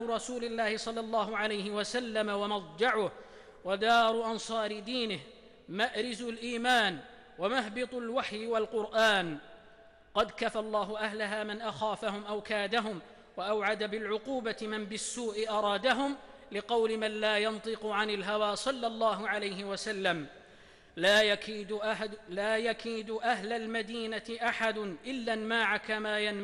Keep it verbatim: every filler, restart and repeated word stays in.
رسول الله صلى الله عليه وسلم ومضجعه ودار أنصار دينه، مأرز الإيمان ومهبط الوحي والقرآن. قد كفى الله أهلها من أخافهم أو كادهم، وأوعد بالعقوبة من بالسوء أرادهم، لقول من لا ينطق عن الهوى صلى الله عليه وسلم: لا يكيد أهل, لا يكيد أهل المدينة أحد إلا انماع كما ينمع